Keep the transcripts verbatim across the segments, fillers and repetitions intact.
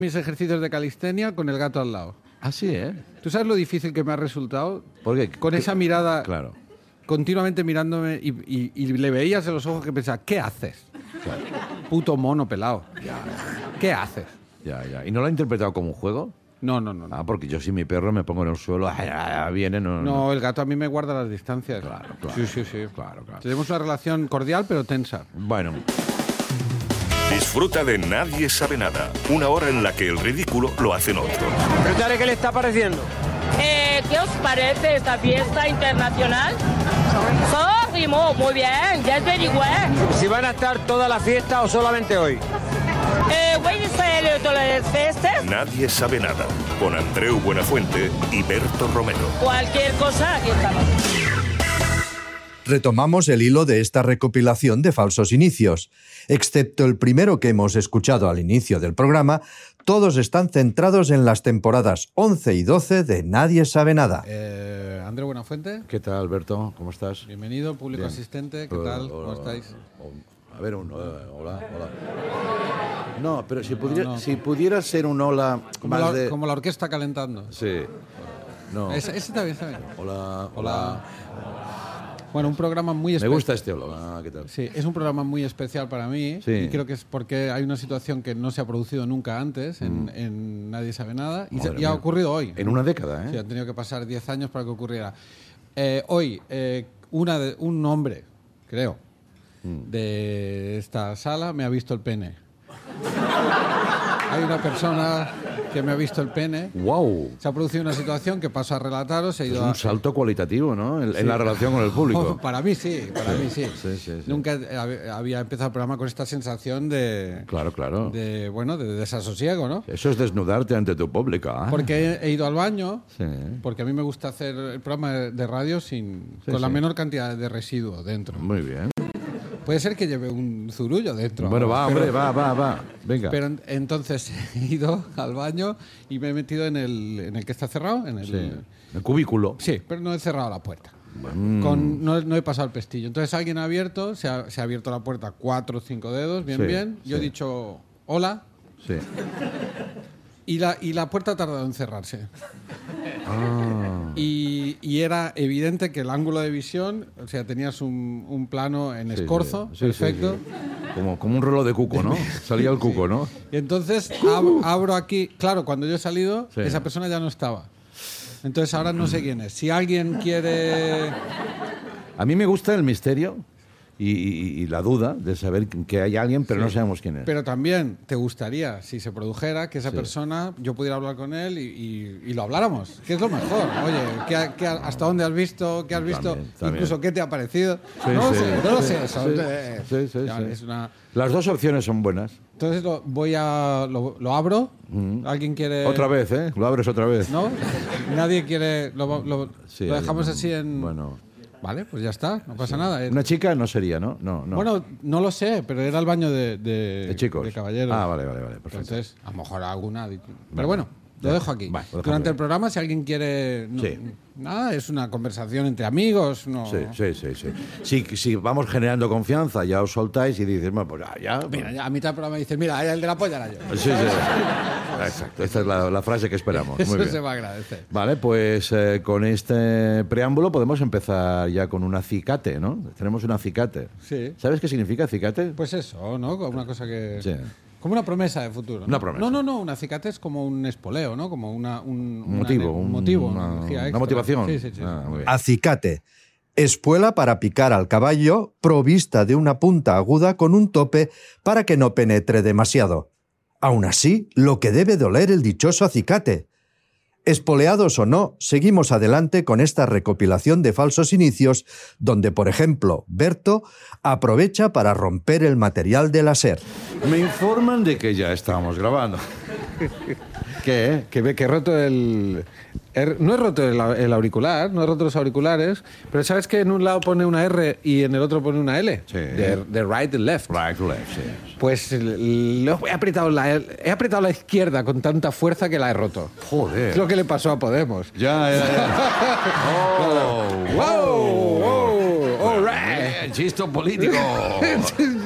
mis ejercicios de calistenia con el gato al lado. Ah, sí, ¿eh? ¿Tú sabes lo difícil que me ha resultado? Porque con esa mirada, claro, continuamente mirándome y, y, y le veías en los ojos que pensaba, ¿qué haces? claro. Puto mono pelado. Ya, ¿Qué haces? ya, ya. ¿Y no lo ha interpretado como un juego? No, no, no. No, Ah, porque yo si mi perro me pongo en el suelo, ah, ah, ah, viene, no, no. no, el gato a mí me guarda las distancias. Claro, claro. Sí, sí, sí. Claro, claro. Tenemos una relación cordial pero tensa. Bueno, Disfruta de Nadie sabe nada. Una hora en la que el ridículo lo hacen otros. Preguntarle qué le está pareciendo. Eh, ¿Qué os parece esta fiesta internacional? Sorry, mo, muy bien, ya es very well. Si van a estar toda la fiesta o solamente hoy. Eh, voy a hacer todas las fiestas. Nadie sabe nada. Con Andreu Buenafuente y Berto Romero. Cualquier cosa, aquí estamos. Retomamos el hilo de esta recopilación de falsos inicios. Excepto el primero que hemos escuchado al inicio del programa, todos están centrados en las temporadas once y doce de Nadie sabe nada. Eh, Andreu Buenafuente, ¿qué tal, Alberto? ¿Cómo estás? bienvenido, público Bien. asistente, ¿qué Uh, tal? hola, ¿Cómo estáis? A ver, un hola, hola, hola. No, pero si pudiera, No, no. si pudiera ser un hola Como más la, de... como la orquesta calentando. Sí. No. Ese, ese está bien, está bien. Hola, hola. Hola. Bueno, un programa muy Me especial. gusta este hola. Ah, ¿qué tal? Sí, es un programa muy especial para mí. Sí. Y creo que es porque hay una situación que no se ha producido nunca antes en, en Nadie sabe nada. Y, se- Madre y ha mía. ocurrido hoy. En una década, ¿eh? Sí, han tenido que pasar diez años para que ocurriera. Eh, hoy, eh, una de- un hombre, creo, Mm. de esta sala me ha visto el pene. Hay una persona que me ha visto el pene. ¡Wow! Se ha producido una situación que paso a relataros. He Es ido un a- salto cualitativo, ¿no? En, Sí. en la relación con el público. Para mí sí, para mí sí. Sí, sí, sí. Nunca hab- había empezado el programa con esta sensación de, Claro, claro. de bueno, de desasosiego, ¿no? Eso es desnudarte ante tu público. ¿eh? Porque he, he ido al baño, Sí. porque a mí me gusta hacer el programa de de radio sin Sí, con la sí. menor cantidad de residuo dentro. Muy bien. Puede ser que lleve un zurullo dentro. Bueno, va, pero- hombre, va, va, va. Venga. Pero en- entonces he ido al baño y me he metido en el, en el que está cerrado. En el, Sí. El cubículo. Sí, pero no he cerrado la puerta. Mm. Con, no, no he pasado el pestillo. Entonces alguien ha abierto, se ha, se ha abierto la puerta cuatro o cinco dedos, bien, Sí, bien. Yo he sí. dicho hola Sí. y la, y la puerta ha tardado en cerrarse. Ah. Y, y era evidente que el ángulo de visión, o sea, tenías un, un plano en Sí, escorzo, sí, sí, perfecto. sí, sí. Como, como un reloj de cuco, ¿no? Salía el cuco, ¿no? Y entonces ab- abro aquí, claro, cuando yo he salido, Sí. esa persona ya no estaba. Entonces ahora no sé quién es. Si alguien quiere... A mí me gusta el misterio y, y- y la duda de saber que hay alguien, pero Sí. no sabemos quién es. Pero también te gustaría, si se produjera, que esa Sí. persona, yo pudiera hablar con él y, y- y lo habláramos, que es lo mejor. Oye, ¿qué, ha- qué ha- ¿hasta dónde has visto? ¿Qué has visto? También, también. Incluso, ¿qué te ha parecido? Sí, no lo sí, sé, no lo sí, sé. Eso, sí, eh, sí, sí, ya, sí. es una- Las dos opciones son buenas. Entonces lo, voy a, lo, lo abro. ¿Alguien quiere...? Otra vez, ¿eh? Lo abres otra vez. ¿No? Nadie quiere... Lo, lo- Sí, lo dejamos hay- así en... Bueno, Vale, pues ya está, no pasa nada. una chica no sería, ¿no? No, no. Bueno, no lo sé, pero era el baño de, de, de chicos. de caballeros. Ah, vale, vale, vale. Perfecto. Entonces, a lo mejor alguna. Pero Vale. bueno, lo Ya. dejo aquí. Vale, lo dejamos Durante ahí. el programa, si alguien quiere. No, Sí. Nada, es una conversación entre amigos. No. Sí, sí, sí, sí. Si, si vamos generando confianza, ya os soltáis y dices, bueno, pues ya, ya. Mira, ya a mitad del programa dices, mira, el de la polla era yo. Sí, sí. Exacto. Esta es la, la frase que esperamos. Eso Muy bien. se va a agradecer. Vale, pues eh, con este preámbulo podemos empezar ya con un acicate, ¿no? Tenemos un acicate. Sí. ¿Sabes qué significa acicate? Pues eso, ¿no? Como una cosa que. Sí. Como una promesa de futuro. ¿no? Una promesa. No, no, no. Un acicate es como un espoleo, ¿no? Como una, un, Un una- motivo, un un- motivo, una, una, energía una extra. motivación. Sí, sí, sí. Ah, muy bien. Acicate. Espuela para picar al caballo, provista de una punta aguda con un tope para que no penetre demasiado. Aún así, lo que debe doler el dichoso acicate. Espoleados o no, seguimos adelante con esta recopilación de falsos inicios, donde, por ejemplo, Berto aprovecha para romper el material de la SER. Me informan de que ya estábamos grabando. ¿Qué? Que ve que he roto el... he- no he roto el, el auricular, no he roto los auriculares, pero ¿sabes que en un lado pone una R y en el otro pone una L? Sí. De, de right and left. Right, left, sí. Pues l- lo- he, apretado la, he apretado la izquierda con tanta fuerza que la he roto. Joder. Es lo que le pasó a Podemos. Ya, ya, ya. Oh, ¡Wow! ¡Wow! ¡All right! Eh, Chisto político.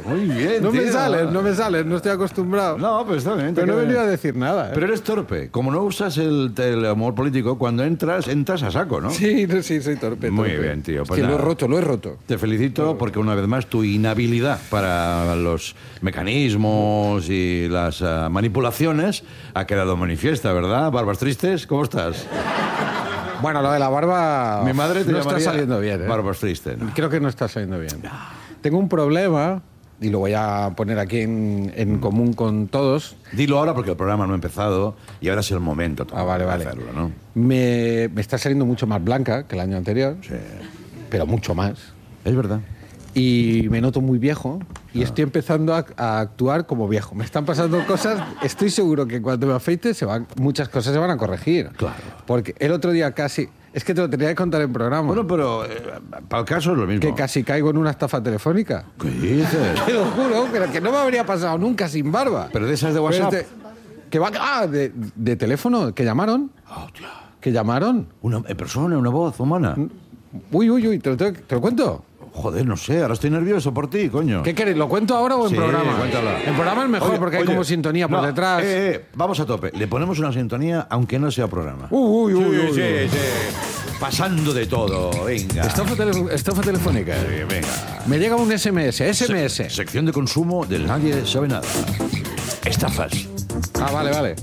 Muy bien, No me tío. sale, no me sale, no estoy acostumbrado. No, pero está bien. te Pero no he queda venido a bien. decir nada. ¿eh? Pero eres torpe. Como no usas el, el humor político, cuando entras, entras a saco, ¿no? Sí, no, sí, soy torpe. Muy torpe. bien, tío, Es pues que lo he nada. roto, lo he roto. Te felicito porque una vez más tu inhabilidad para los mecanismos y las ah, manipulaciones ha quedado manifiesta, ¿verdad? Barbas tristes, ¿cómo estás? Bueno, lo de la barba Mi madre te no está llamaría saliendo bien. ¿eh? Barbas tristes, ¿no? Creo que no está saliendo bien. Tengo un problema, y lo voy a poner aquí en, en común con todos. Dilo ahora porque el programa no ha empezado y ahora es el momento Ah, vale, de vale. hacerlo, ¿no? Me, me está saliendo mucho más blanca que el año anterior, Sí. pero mucho más. Es verdad. Y me noto muy viejo y estoy empezando a, a actuar como viejo. Me están pasando cosas, estoy seguro que cuando me afeite se van, muchas cosas se van a corregir. Claro. Porque el otro día casi, es que te lo tenía que contar en programa, Bueno, pero eh, para el caso es lo mismo. que casi caigo en una estafa telefónica. ¿Qué dices? Te lo juro, pero que no me habría pasado nunca sin barba. Pero de esas de WhatsApp. Pero este- que va, ah, de, de teléfono, que llamaron, Hostia. que llamaron. Una eh, persona, una voz humana. Uy, uy, uy, ¿te lo, te lo cuento? Joder, no sé, ahora estoy nervioso por ti, coño. ¿Qué queréis? ¿Lo cuento ahora o en Sí, programa? cuéntalo. En programa es mejor Oye, porque hay oye, como sintonía por no, detrás. Eh, eh, vamos a tope. Le ponemos una sintonía aunque no sea programa. Uy, uy, uy, uy, sí, uy. sí. Pasando de todo, venga. Estafa, tele- estafa telefónica. Sí, venga. Me llega un S M S, S M S. Se- sección de consumo del Nadie Sabe Nada. Estafas. Ah, vale, vale.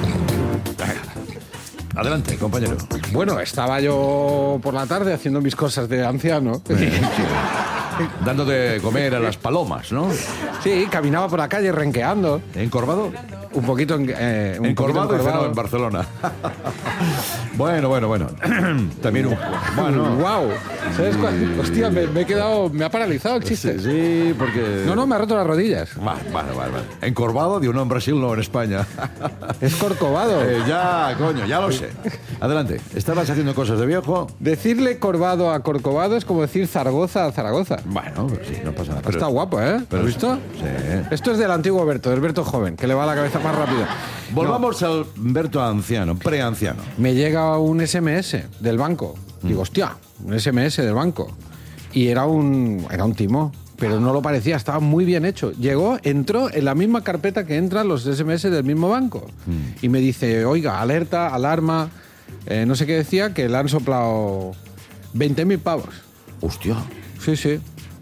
Adelante, compañero. Bueno, estaba yo por la tarde haciendo mis cosas de anciano. Dando de comer a las palomas, ¿no? Sí, caminaba por la calle renqueando. ¿Encorvado? Un poquito en, eh, un Encorvado, poquito dice, no, en Barcelona. bueno, bueno, bueno. También un... Bueno. Wow. ¿Sabes cuál? Hostia, me, me he quedado. Me ha paralizado el chiste. Sí, sí, porque... No, no, me ha roto las rodillas. Vale, vale, vale. vale. Encorvado, digo, no, en Brasil, no, en España. Es corcovado. Eh, ya, coño, ya lo sé. Adelante. ¿Estabas haciendo cosas de viejo? Decirle corvado a corcovado es como decir Zaragoza a Zaragoza. Bueno, pero sí, no pasa nada. Pero- Está guapo, ¿eh? pero- ¿Has visto? Sí. Esto es del antiguo Berto, del Berto joven, que le va la cabeza más rápido. Volvamos al Berto anciano, preanciano. Me llega un S M S del banco. Digo, hostia, un S M S del banco. Y era un, era un timo, pero no lo parecía, estaba muy bien hecho. Llegó, entró en la misma carpeta que entran los S M S del mismo banco. Y me dice, oiga, alerta, alarma, eh, no sé qué decía, que le han soplado veinte mil pavos. Hostia. Sí, sí.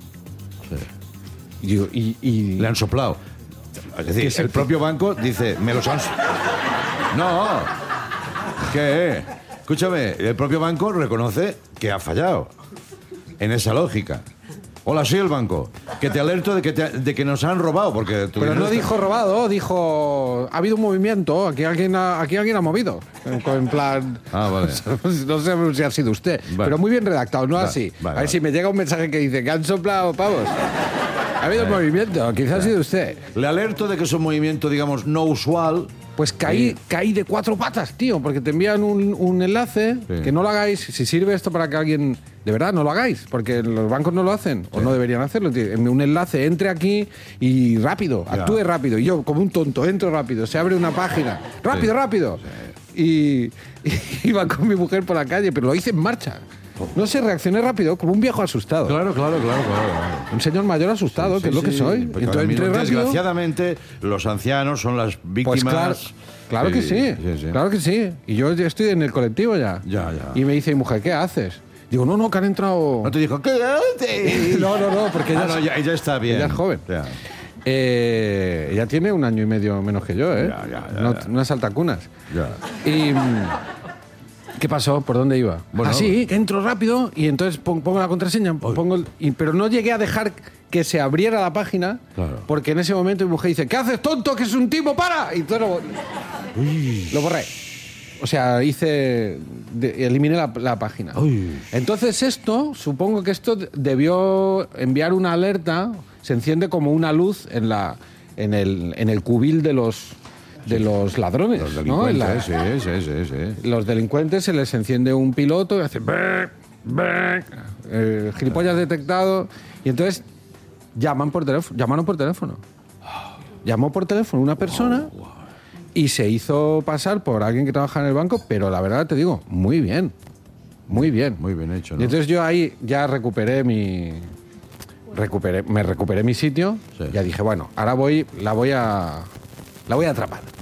Y, digo, y, y- Le han soplado. Es decir, Que se- el propio banco dice, me los han... so- No. ¿Qué? Escúchame, el propio banco reconoce que ha fallado en esa lógica. Hola, soy el banco. Que te alerto de que, te- de que nos han robado, porque... tu Pero dinero no está- dijo robado, dijo ha habido un movimiento, aquí alguien ha, aquí alguien ha movido. En, en plan. Ah, vale. No sé si ha sido usted, Vale. pero muy bien redactado, no Vale, así. vale, a ver vale. si me llega un mensaje que dice que han soplado pavos. Ha habido un movimiento, quizás ha sido usted. Le alerto de que es un movimiento, digamos, no usual. Pues caí, Sí. caí de cuatro patas, tío, porque te envían un, un enlace, Sí. que no lo hagáis. Si sirve esto para que alguien, de verdad, no lo hagáis, porque los bancos no lo hacen, o no deberían hacerlo. Tío. Un enlace, entre aquí y rápido, Ya. actúe rápido. Y yo, como un tonto, entro rápido, se abre una página, rápido, Sí. rápido. Y, y iba con mi mujer por la calle, pero lo hice en marcha. No sé, reaccioné rápido, como un viejo asustado. Claro, claro, claro, claro. Un señor mayor asustado, que es lo que soy. Porque Entonces ahora mismo, entré rápido. desgraciadamente, los ancianos son las víctimas... Pues claro, claro que sí, sí, sí. claro que sí. Y yo ya estoy en el colectivo ya. Ya, ya. Y me dice mi mujer, ¿qué haces? Digo, no, no, que han entrado... No te dijo, ¿qué haces? No, no, no, porque ella, Ah, no, ya, ella está bien. ella es joven. Ya. Eh, ella tiene un año y medio menos que yo, ¿eh? Ya, ya, ya, No- ya. Unas altacunas. Ya. Y... mm, ¿qué pasó? ¿Por dónde iba? Bueno, Así, que entro rápido y entonces pon- pongo la contraseña, pongo el- y- pero no llegué a dejar que se abriera la página, Claro. porque en ese momento mi mujer dice, ¿qué haces, tonto? Que es un timo, para. Y todo lo, lo borré. O sea, hice, de- eliminé la, la página. Uy. Entonces esto, supongo que esto debió enviar una alerta, se enciende como una luz en la, en el, en el cubil de los, de los ladrones, Los ¿no? En la- delincuentes, sí, sí, sí, sí. los delincuentes se les enciende un piloto y hace "Brr, brr", eh, gilipollas detectado, y entonces llaman por teléfono, llamaron por teléfono. Llamó por teléfono una persona y se hizo pasar por alguien que trabaja en el banco, pero la verdad te digo, muy bien. Muy bien. Muy bien hecho, ¿no? Y entonces yo ahí ya recuperé mi recuperé, me recuperé mi sitio, Sí. ya dije, bueno, ahora voy, la voy a, la voy a atrapar.